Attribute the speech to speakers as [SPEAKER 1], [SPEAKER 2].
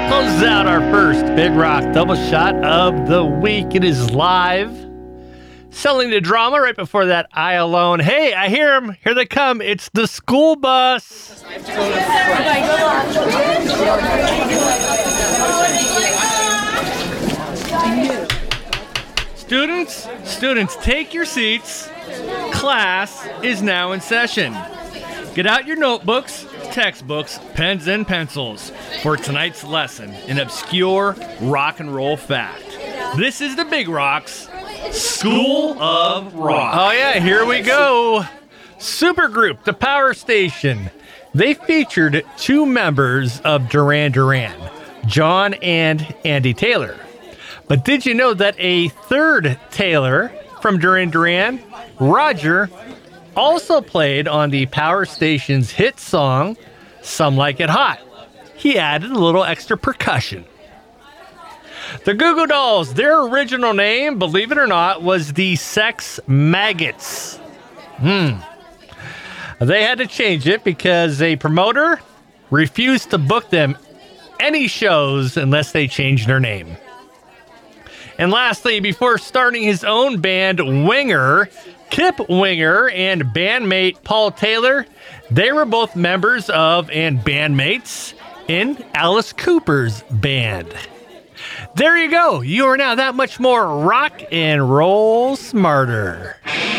[SPEAKER 1] Closes out our first Big Rock double shot of the week. It is live. Selling the drama right before that, I Alone. Hey, I hear them. Here they come. It's the school bus. Students, take your seats. Class is now in session. Get out your notebooks, textbooks, pens, and pencils for tonight's lesson in obscure rock and roll fact. This is the Big Rocks School of Rock. Oh yeah, here we go. Supergroup, The Power Station. They featured two members of Duran Duran, John and Andy Taylor. But did you know that a third Taylor from Duran Duran, Roger, also played on the Power Station's hit song, Some Like It Hot? He added a little extra percussion. The Goo Goo Dolls, their original name, believe it or not, was the Sex Maggots. They had to change it because a promoter refused to book them any shows unless they changed their name. And lastly, before starting his own band, Winger, Kip Winger and bandmate Paul Taylor, they were both members of and bandmates in Alice Cooper's band. There you go. You are now that much more rock and roll smarter.